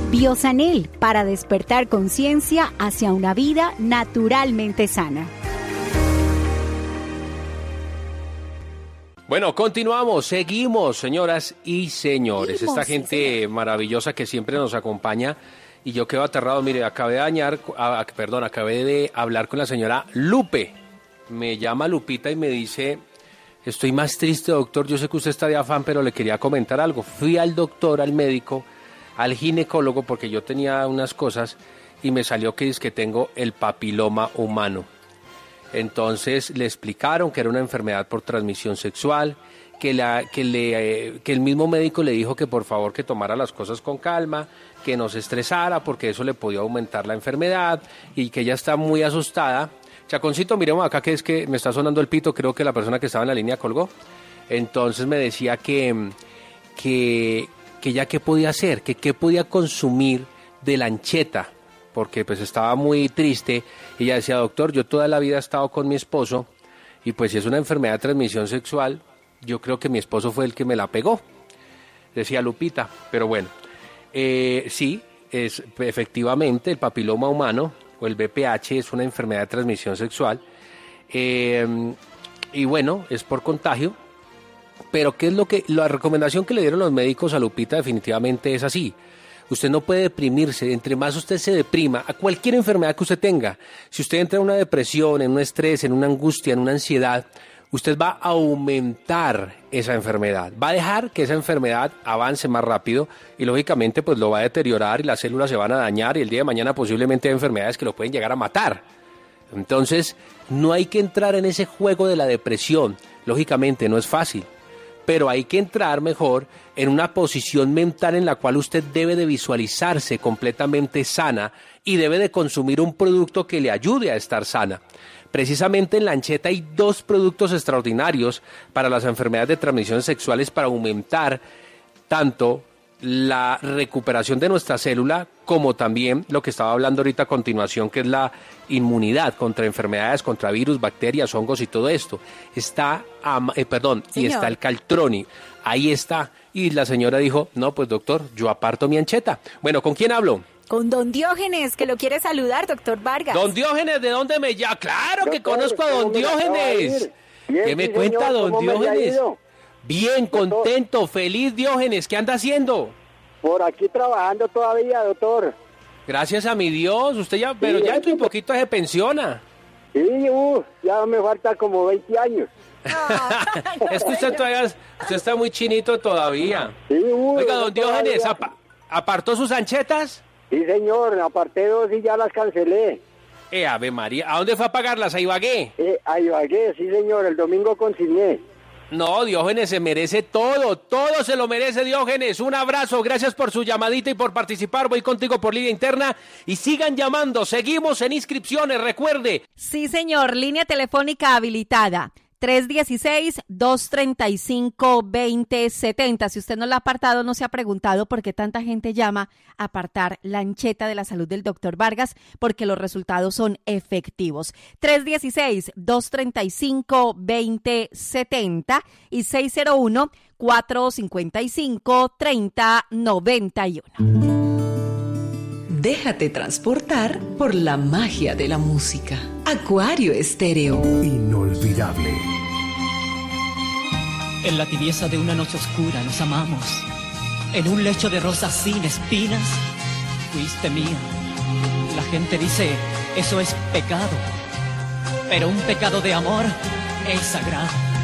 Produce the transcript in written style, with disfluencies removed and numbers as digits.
Biosanel, para despertar conciencia hacia una vida naturalmente sana. Bueno, continuamos, seguimos, señoras y señores. Esta gente maravillosa que siempre nos acompaña. Y yo quedo aterrado. Mire, acabé de hablar con la señora Lupe. Me llama Lupita y me dice: estoy más triste, doctor. Yo sé que usted está de afán, pero le quería comentar algo. Fui al doctor, al médico, al ginecólogo, porque yo tenía unas cosas y me salió que es que tengo el papiloma humano. Entonces le explicaron que era una enfermedad por transmisión sexual, que el mismo médico le dijo que por favor que tomara las cosas con calma, que no se estresara porque eso le podía aumentar la enfermedad y que ella está muy asustada. Chaconcito, miremos acá que es que me está sonando el pito, creo que la persona que estaba en la línea colgó. Entonces me decía que ya qué podía hacer, que qué podía consumir de lancheta, porque pues estaba muy triste. Y ella decía: doctor, yo toda la vida he estado con mi esposo y pues si es una enfermedad de transmisión sexual, yo creo que mi esposo fue el que me la pegó, decía Lupita. Pero bueno, sí, es efectivamente el papiloma humano o el VPH es una enfermedad de transmisión sexual, y bueno, es por contagio. Pero ¿qué es la recomendación que le dieron los médicos a Lupita? Definitivamente es así. Usted no puede deprimirse. Entre más usted se deprima, a cualquier enfermedad que usted tenga, si usted entra en una depresión, en un estrés, en una angustia, en una ansiedad, usted va a aumentar esa enfermedad. Va a dejar que esa enfermedad avance más rápido y lógicamente pues lo va a deteriorar y las células se van a dañar y el día de mañana posiblemente hay enfermedades que lo pueden llegar a matar. Entonces no hay que entrar en ese juego de la depresión. Lógicamente no es fácil, pero hay que entrar mejor en una posición mental en la cual usted debe de visualizarse completamente sana y debe de consumir un producto que le ayude a estar sana. Precisamente en Lancheta hay 2 productos extraordinarios para las enfermedades de transmisión sexuales para aumentar tanto la recuperación de nuestra célula como también lo que estaba hablando ahorita a continuación, que es la inmunidad contra enfermedades, contra virus, bacterias, hongos y todo esto. Está el Caltroni, ahí está. Y la señora dijo: no, pues doctor, yo aparto mi ancheta. Bueno, ¿con quién hablo? Con don Diógenes, que lo quiere saludar, doctor Vargas. Don Diógenes, ¿de dónde me llama? Claro que conozco a don Diógenes. ¿Qué me cuenta don Diógenes? Bien, contento, feliz Diógenes. ¿Qué anda haciendo? Por aquí trabajando todavía, doctor. Gracias a mi Dios. Usted ya, pero ya dentro de un poquito se pensiona. Sí, ya me falta como 20 años. Es que usted está muy chinito todavía. Sí, oiga, don Diógenes, ¿apartó sus anchetas? Sí, señor, aparté 2 y ya las cancelé. Ave María, ¿a dónde fue a pagarlas? ¿A Ibagué? A Ibagué, sí, señor, el domingo consigné. No, Diógenes se merece todo se lo merece, Diógenes. Un abrazo, gracias por su llamadita y por participar. Voy contigo por línea interna y sigan llamando, seguimos en inscripciones, recuerde. Sí, señor, línea telefónica habilitada. 316-235-2070. Si usted no la ha apartado, no se ha preguntado por qué tanta gente llama a apartar la ancheta de la salud del doctor Vargas, porque los resultados son efectivos. 316-235-2070 y 601-455-3091. Déjate transportar por la magia de la música. Acuario Estéreo. Inolvidable. En la tibieza de una noche oscura nos amamos. En un lecho de rosas sin espinas, fuiste mía. La gente dice, eso es pecado. Pero un pecado de amor es sagrado.